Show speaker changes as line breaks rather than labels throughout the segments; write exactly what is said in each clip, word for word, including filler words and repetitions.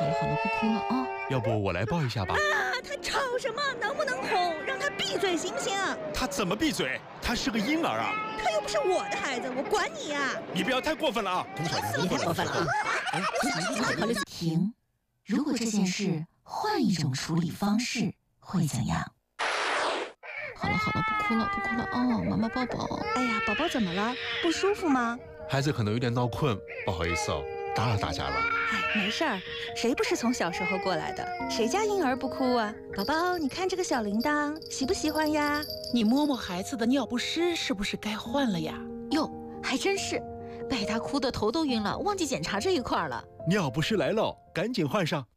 好了好了，不哭了啊！
要不我来抱一下吧？
啊，他吵什么？能不能哄？让他闭嘴行不行？
他怎么闭嘴？他是个婴儿啊！
他又不是我的孩子，我管你呀！
你不要太过分了啊！
你太过分了啊！停！如果这件事换一种处理方式，会怎样？好了好了，不哭了不哭了哦，妈妈抱抱。
哎呀，宝宝怎么了？不舒服吗？
孩子可能有点闹困，不好意思哦，打扰大家了。
哎，没事儿，谁不是从小时候过来的？谁家婴儿不哭啊？宝宝，你看这个小铃铛，喜不喜欢呀？
你摸摸孩子的尿不湿，是不是该换了呀？
哟，还真是，被他哭得头都晕了，忘记检查这一块了。
尿不湿来了，赶紧换上。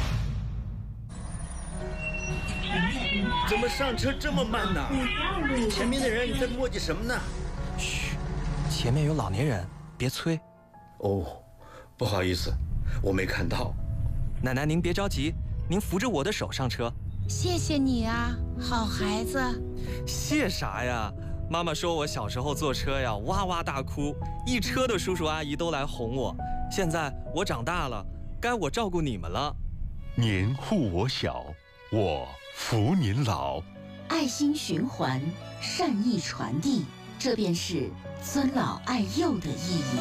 怎么上车这么慢呢？前面的人在磨叽什么呢？
嘘，前面有老年人，别催。
哦，不好意思，我没看到。
奶奶，您别着急，您扶着我的手上车。
谢谢你啊，好孩子。
谢啥呀？妈妈说我小时候坐车呀，哇哇大哭，一车的叔叔阿姨都来哄我。现在我长大了，该我照顾你们了。
您护我小，我扶您老。
爱心循环，善意传递，这便是尊老爱幼的意义。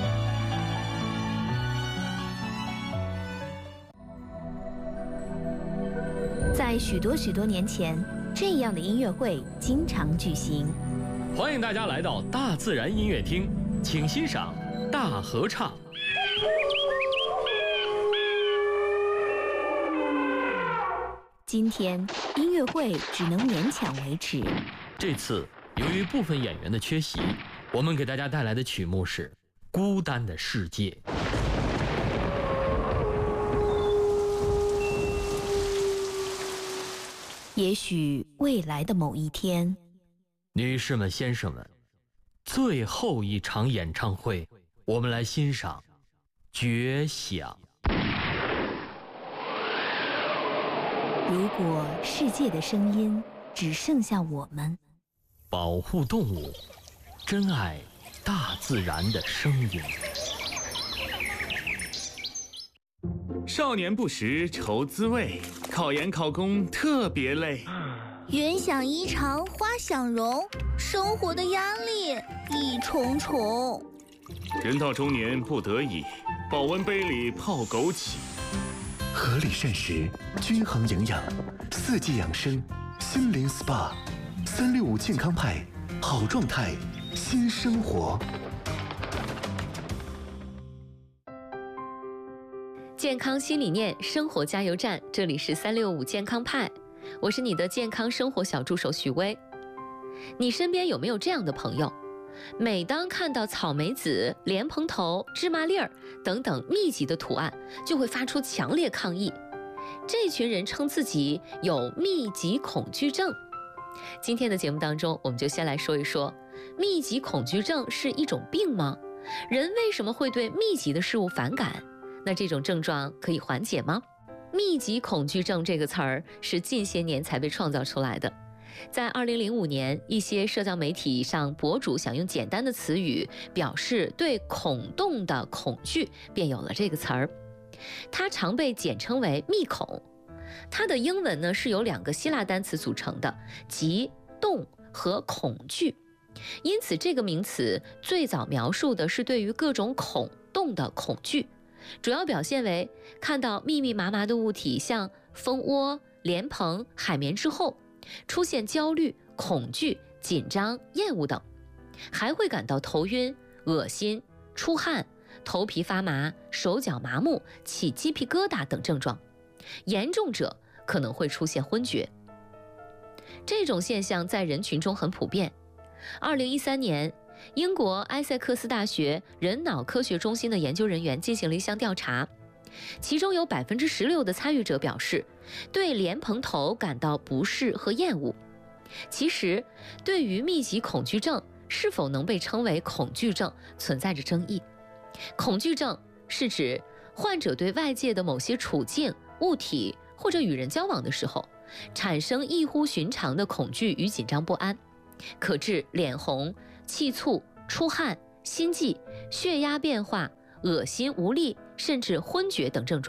在许多许多年前，这样的音乐会经常举行。
欢迎大家来到大自然音乐厅，请欣赏大合唱。
今天音乐会只能勉强维持。
这次由于部分演员的缺席，我们给大家带来的曲目是《孤单的世界》。
也许未来的某一天，
女士们、先生们，最后一场演唱会，我们来欣赏《绝响》。
如果世界的声音只剩下我们，
保护动物，珍爱大自然的声音。
少年不识愁滋味，考研考公特别累。
云想衣裳花想容，生活的压力一重重。
人到中年不得已，保温杯里泡枸杞。
合理膳食，均衡营养，四季养生，心灵 S P A， 三六五健康派，好状态，新生活。
健康新理念，生活加油站，这里是三六五健康派，我是你的健康生活小助手许巍。你身边有没有这样的朋友？每当看到草莓籽、莲蓬头、芝麻粒儿等等密集的图案，就会发出强烈抗议。这群人称自己有密集恐惧症。今天的节目当中，我们就先来说一说，密集恐惧症是一种病吗？人为什么会对密集的事物反感？那这种症状可以缓解吗？密集恐惧症这个词儿是近些年才被创造出来的。在二零零五年，一些社交媒体上博主想用简单的词语表示对孔洞的恐惧，便有了这个词儿。它常被简称为密恐。它的英文呢是由两个希腊单词组成的，即洞和恐惧。因此这个名词最早描述的是对于各种孔洞的恐惧，主要表现为看到密密麻麻的物体，像蜂窝、莲蓬、海绵之后，出现焦虑、恐惧、紧张、厌恶等，还会感到头晕、恶心、出汗、头皮发麻、手脚麻木、起鸡皮疙瘩等症状，严重者可能会出现昏厥。这种现象在人群中很普遍。二零一三年，英国埃塞克斯大学人脑科学中心的研究人员进行了一项调查，其中有百分之十六的参与者表示对莲蓬头感到不适和厌恶。其实，对于密集恐惧症是否能被称为恐惧症，存在着争议。恐惧症是指患者对外界的某些处境、物体或者与人交往的时候，产生异乎寻常的恐惧与紧张不安，可致脸红、气促、出汗、心悸、血压变化、恶心无力，甚至昏厥等症状，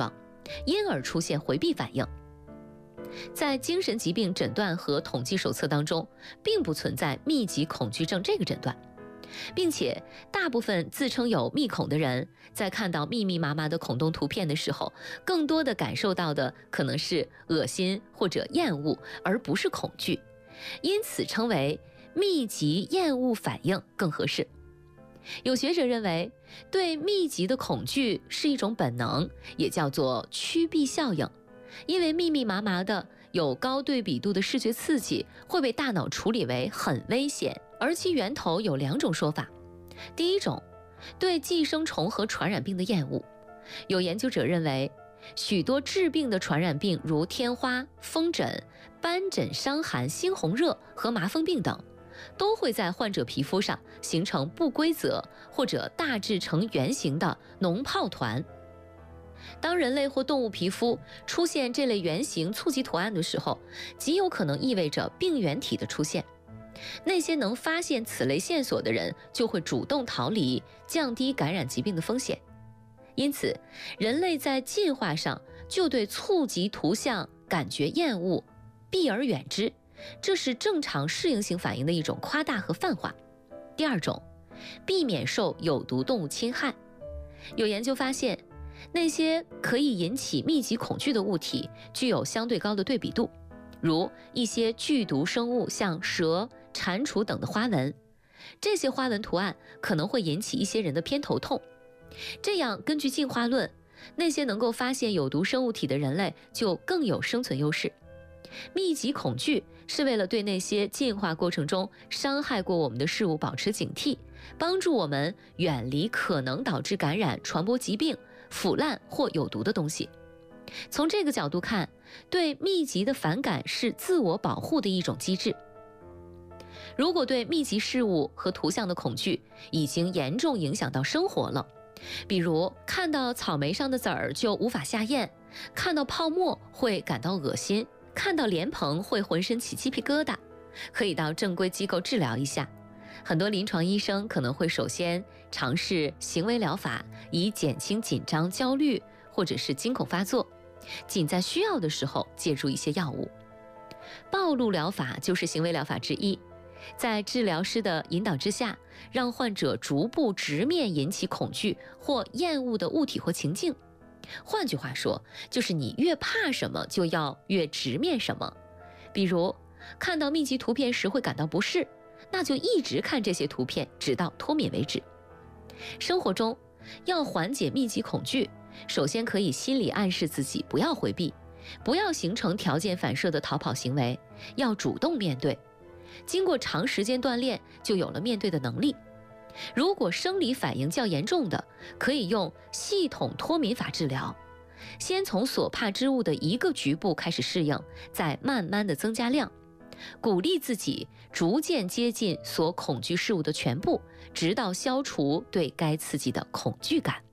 因而出现回避反应。在精神疾病诊断和统计手册当中，并不存在密集恐惧症这个诊断，并且大部分自称有密恐的人，在看到密密麻麻的恐动图片的时候，更多的感受到的可能是恶心或者厌恶，而不是恐惧，因此称为密集厌恶反应更合适。有学者认为，对密集的恐惧是一种本能，也叫做趋避效应。因为密密麻麻的有高对比度的视觉刺激会被大脑处理为很危险，而其源头有两种说法。第一种，对寄生虫和传染病的厌恶。有研究者认为，许多致病的传染病如天花、风疹、斑疹伤寒、猩红热和麻风病等，都会在患者皮肤上形成不规则或者大致呈圆形的脓疱团。当人类或动物皮肤出现这类圆形簇集图案的时候，极有可能意味着病原体的出现。那些能发现此类线索的人就会主动逃离，降低感染疾病的风险。因此，人类在进化上就对簇集图像感觉厌恶，避而远之，这是正常适应性反应的一种夸大和泛化。第二种，避免受有毒动物侵害。有研究发现，那些可以引起密集恐惧的物体具有相对高的对比度，如一些剧毒生物，像蛇、蟾蜍等的花纹。这些花纹图案可能会引起一些人的偏头痛。这样，根据进化论，那些能够发现有毒生物体的人类就更有生存优势。密集恐惧是为了对那些进化过程中伤害过我们的事物保持警惕，帮助我们远离可能导致感染、传播疾病、腐烂或有毒的东西。从这个角度看，对密集的反感是自我保护的一种机制。如果对密集事物和图像的恐惧已经严重影响到生活了，比如看到草莓上的籽儿就无法下咽，看到泡沫会感到恶心，看到莲蓬会浑身起鸡皮疙瘩，可以到正规机构治疗一下。很多临床医生可能会首先尝试行为疗法，以减轻紧张、焦虑或者是惊恐发作，仅在需要的时候借助一些药物。暴露疗法就是行为疗法之一，在治疗师的引导之下，让患者逐步直面引起恐惧或厌恶的物体或情境。换句话说，就是你越怕什么，就要越直面什么。比如，看到密集图片时会感到不适，那就一直看这些图片，直到脱敏为止。生活中，要缓解密集恐惧，首先可以心理暗示自己不要回避，不要形成条件反射的逃跑行为，要主动面对。经过长时间锻炼，就有了面对的能力。如果生理反应较严重的，可以用系统脱敏法治疗，先从所怕之物的一个局部开始适应，再慢慢的增加量，鼓励自己逐渐接近所恐惧事物的全部，直到消除对该刺激的恐惧感。